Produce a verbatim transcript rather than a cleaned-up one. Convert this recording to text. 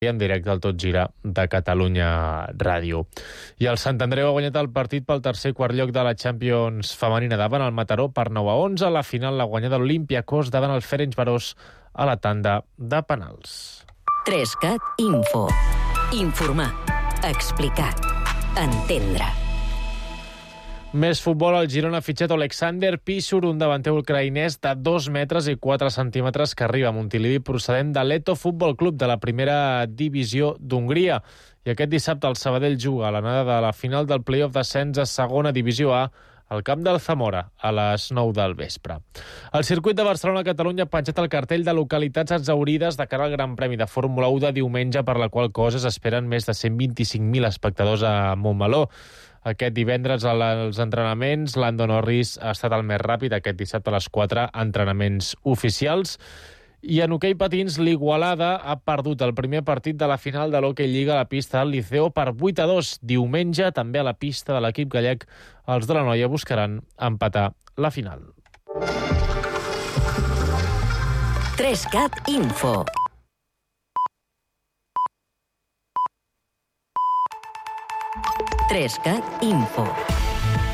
en directe al Tot Gira de Catalunya Ràdio. I el Sant Andreu ha guanyat el partit pel tercer i quart lloc de la Champions femenina davant el Mataró per nou a onze. La final l'ha guanyada l'Olympiacos davant el Ferencváros a la tanda de penals. tres cat Info. Informar. Explicar. Entendre. Més futbol, el Girona ha fitxat Oleksandr Píšur, un davanter ucraïnès de dos metres i quatre centímetres que arriba a Montilivi procedent de l'Eto Futbol Club de la primera divisió d'Hongria. I aquest dissabte el Sabadell juga a l'anada de la final del play-off d'ascens a segona divisió A al camp del Zamora a les nou del vespre. El circuit de Barcelona-Catalunya ha penjat el cartell de localitats exhaurides de cara al Gran Premi de Fórmula u de diumenge, per la qual cosa s'esperen més de cent vint-i-cinc mil espectadors a Montmeló. Aquest divendres als entrenaments, Lando Norris ha estat el més ràpid. Aquest dissabte a les quatre, entrenaments oficials. I en hoquei patins, l'Igualada ha perdut el primer partit de la final de l'Hockey Lliga a la pista del Liceo per vuit a dos. Diumenge, també a la pista de l'equip gallec, els de la Noia buscaran empatar la final. tres cat Info. tres cat Info.